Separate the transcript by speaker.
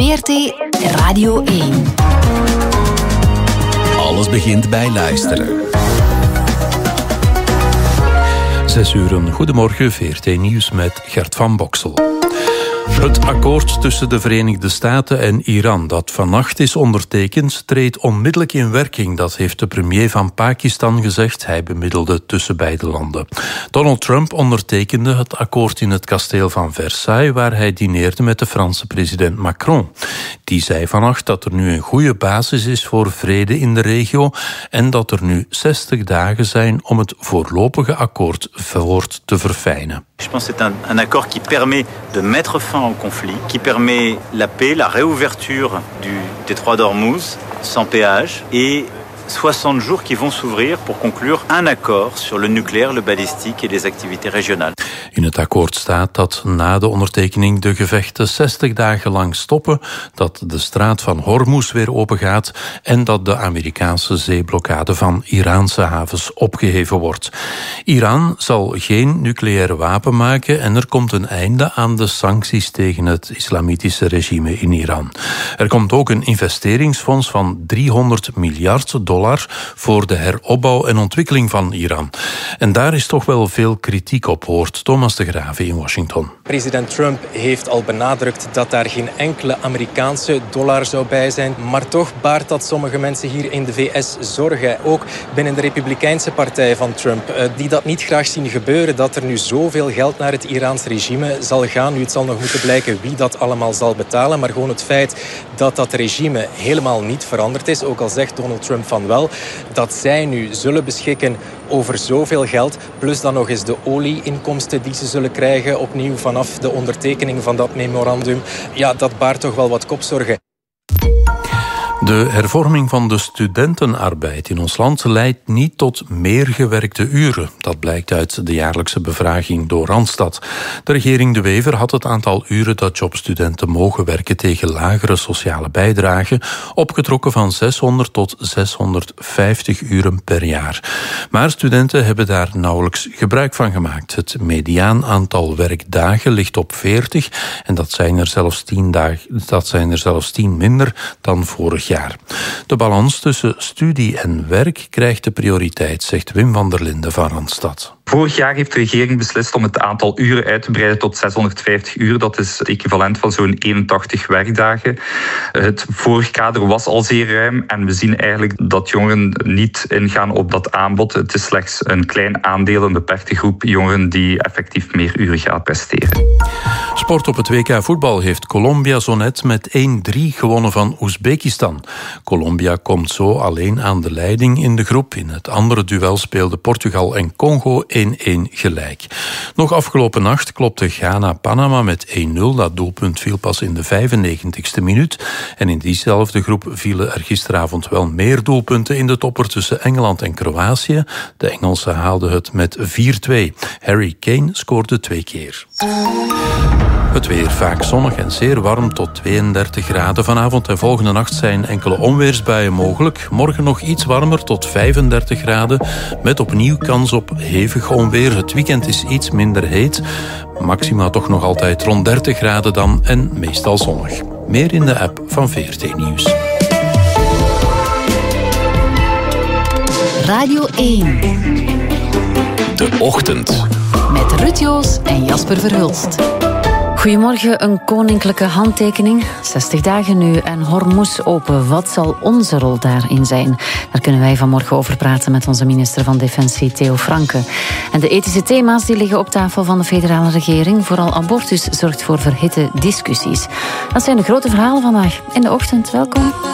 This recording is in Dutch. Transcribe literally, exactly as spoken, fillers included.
Speaker 1: V R T Radio één.
Speaker 2: Alles begint bij luisteren. Zes uur, goedemorgen, V R T Nieuws met Gert van Boksel. Het akkoord tussen de Verenigde Staten en Iran dat vannacht is ondertekend treedt onmiddellijk in werking. Dat heeft de premier van Pakistan gezegd. Hij bemiddelde tussen beide landen. Donald Trump ondertekende het akkoord in het kasteel van Versailles, waar hij dineerde met de Franse president Macron. Die zei vannacht dat er nu een goede basis is voor vrede in de regio en dat er nu zestig dagen zijn om het voorlopige akkoord voort te verfijnen.
Speaker 3: Je pense que c'est un, un accord qui permet de mettre fin au conflit, qui permet la paix, la réouverture du détroit d'Ormuz sans péage et soixante jours qui vont s'ouvrir pour conclure un accord sur le nucléaire, le balistique et les activités régionales.
Speaker 2: In het akkoord staat dat na de ondertekening de gevechten zestig dagen lang stoppen, dat de straat van Hormuz weer opengaat en dat de Amerikaanse zeeblokkade van Iraanse havens opgeheven wordt. Iran zal geen nucleaire wapen maken en er komt een einde aan de sancties tegen het islamitische regime in Iran. Er komt ook een investeringsfonds van driehonderd miljard dollar voor de heropbouw en ontwikkeling van Iran. En daar is toch wel veel kritiek op, hoort Thomas de Graeve in Washington.
Speaker 4: President Trump heeft al benadrukt dat daar geen enkele Amerikaanse dollar zou bij zijn. Maar toch baart dat sommige mensen hier in de V S zorgen. Ook binnen de Republikeinse partij van Trump. Die dat niet graag zien gebeuren. Dat er nu zoveel geld naar het Iraans regime zal gaan. Nu, het zal nog moeten blijken wie dat allemaal zal betalen. Maar gewoon het feit dat dat regime helemaal niet veranderd is. Ook al zegt Donald Trump van wel. Dat zij nu zullen beschikken over zoveel geld. Plus dan nog eens de olieinkomsten die ze zullen krijgen. Opnieuw vanaf de ondertekening van dat memorandum. Ja, dat baart toch wel wat kopzorgen.
Speaker 2: De hervorming van de studentenarbeid in ons land leidt niet tot meer gewerkte uren. Dat blijkt uit de jaarlijkse bevraging door Randstad. De regering De Wever had het aantal uren dat jobstudenten mogen werken tegen lagere sociale bijdrage opgetrokken van zeshonderd tot zeshonderdvijftig uren per jaar. Maar studenten hebben daar nauwelijks gebruik van gemaakt. Het mediaan aantal werkdagen ligt op veertig en dat zijn er zelfs tien dagen, dat zijn er zelfs tien minder dan vorig jaar. De balans tussen studie en werk krijgt de prioriteit, zegt Wim van der Linden van Randstad.
Speaker 5: Vorig jaar heeft de regering beslist om het aantal uren uit te breiden tot zeshonderdvijftig uur. Dat is het equivalent van zo'n eenentachtig werkdagen. Het vorige kader was al zeer ruim en we zien eigenlijk dat jongeren niet ingaan op dat aanbod. Het is slechts een klein aandeel, een beperkte groep jongeren die effectief meer uren gaat presteren.
Speaker 2: Sport op het W K voetbal heeft Colombia zo net met één drie gewonnen van Oezbekistan. Colombia komt zo alleen aan de leiding in de groep. In het andere duel speelden Portugal en Congo één-één gelijk. Nog afgelopen nacht klopte Ghana-Panama met één nul. Dat doelpunt viel pas in de vijfennegentigste minuut. En in diezelfde groep vielen er gisteravond wel meer doelpunten in de topper tussen Engeland en Kroatië. De Engelsen haalden het met vier twee. Harry Kane scoorde twee keer. Het weer vaak zonnig en zeer warm tot tweeëndertig graden. Vanavond en volgende nacht zijn enkele onweersbuien mogelijk. Morgen nog iets warmer tot vijfendertig graden. Met opnieuw kans op hevig onweer. Het weekend is iets minder heet. Maxima toch nog altijd rond dertig graden dan en meestal zonnig. Meer in de app van V R T Nieuws.
Speaker 1: Radio één.
Speaker 2: De Ochtend.
Speaker 1: Met Ruud Joos en Jasper Verhulst.
Speaker 6: Goedemorgen, een koninklijke handtekening. zestig dagen nu en Hormuz open. Wat zal onze rol daarin zijn? Daar kunnen wij vanmorgen over praten met onze minister van Defensie, Theo Franke. En de ethische thema's die liggen op tafel van de federale regering. Vooral abortus zorgt voor verhitte discussies. Dat zijn de grote verhalen vandaag in de ochtend. Welkom.